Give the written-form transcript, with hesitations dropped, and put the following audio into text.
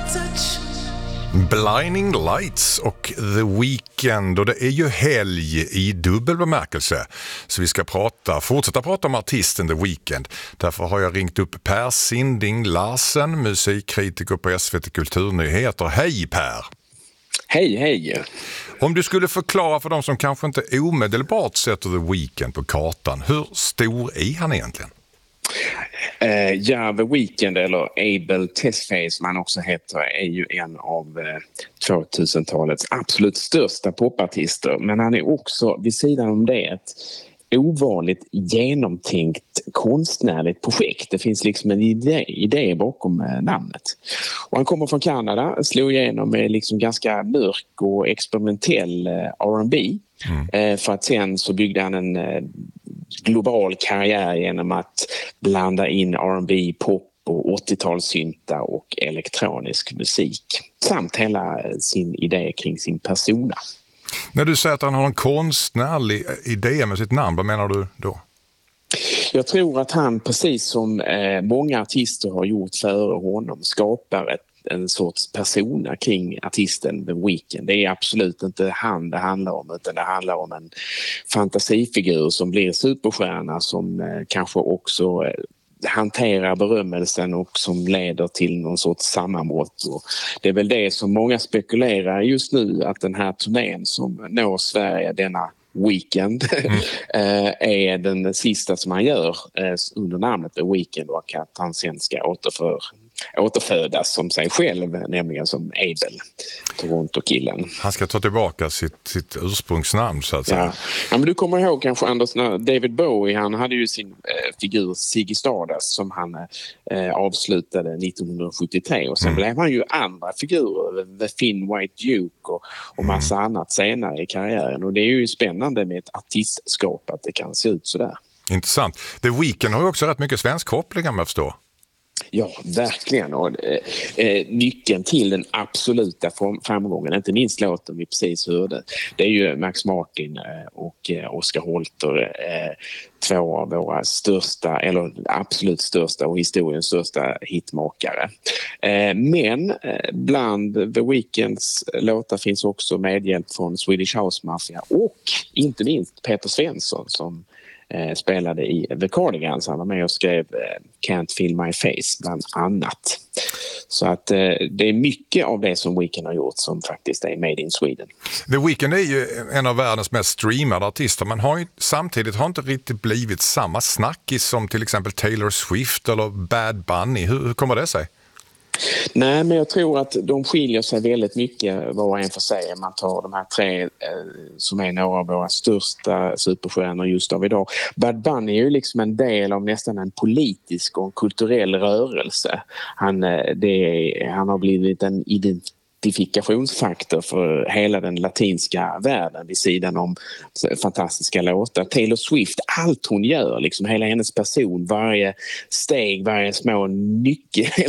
Blinding Lights och The Weeknd, och det är ju helg i dubbel bemärkelse. Så vi ska fortsätta prata om artisten The Weeknd. Därför har jag ringt upp Per Sinding Larsen, musikkritiker på SVT Kulturnyheter. Hej Per! Hej, hej! Om du skulle förklara för de som kanske inte omedelbart sätter The Weeknd på kartan, hur stor är han egentligen? The Weeknd, eller Abel Tesfaye som han också heter, är ju en av 2000-talets absolut största popartister. Men han är också, vid sidan om det, ett ovanligt genomtänkt konstnärligt projekt. Det finns liksom en idé bakom namnet. Och han kommer från Kanada, slog igenom med liksom ganska mörk och experimentell R&B. För att sen så byggde han en global karriär genom att blanda in R&B, pop och 80-talssynta och elektronisk musik. Samt hela sin idé kring sin persona. När du säger att han har en konstnärlig idé med sitt namn, vad menar du då? Jag tror att han, precis som många artister har gjort före honom, skapar en sorts persona kring artisten The Weeknd. Det är absolut inte han det handlar om, utan det handlar om en fantasifigur som blir superstjärna, som kanske också hanterar berömmelsen och som leder till någon sorts sammanbrott. Och det är väl det som många spekulerar just nu, att den här turnén som når Sverige denna Weekend är den sista som han gör under namnet The Weeknd, och att han sen ska återfödas som sig själv, nämligen som Abel, Toronto-killen. Han ska ta tillbaka sitt ursprungsnamn, så att säga. Ja, men du kommer ihåg kanske, Anders, när David Bowie, han hade ju sin figur Ziggy Stardust som han avslutade 1973, och sen blev han ju andra figurer, The Thin White Duke och massa annat senare i karriären, och det är ju spännande med ett artistskap att det kan se ut sådär. Intressant. The Weeknd har ju också rätt mycket svensk koppling, om jag förstår. Ja, verkligen. Och nyckeln till den absoluta framgången, inte minst låten vi precis hörde, det är ju Max Martin och Oscar Holter, två av våra största, eller absolut största och historiens största hitmakare. Men bland The Weeknds låtar finns också medhjälp från Swedish House Mafia och inte minst Peter Svensson, som spelade i The Cardigans. Han var med och skrev Can't Feel My Face bland annat. Så att det är mycket av det som Weeknd har gjort som faktiskt är made in Sweden. The Weeknd är ju en av världens mest streamade artister, men samtidigt har inte riktigt blivit samma snackis som till exempel Taylor Swift eller Bad Bunny. Hur kommer det sig? Nej, men jag tror att de skiljer sig väldigt mycket var och en för sig. Man tar de här tre som är några av våra största superstjärnor just av idag. Bad Bunny är ju liksom en del av nästan en politisk och kulturell rörelse. Han har blivit en identifikationsfaktor för hela den latinska världen vid sidan om fantastiska låtar. Taylor Swift, allt hon gör, liksom hela hennes person, varje steg, varje små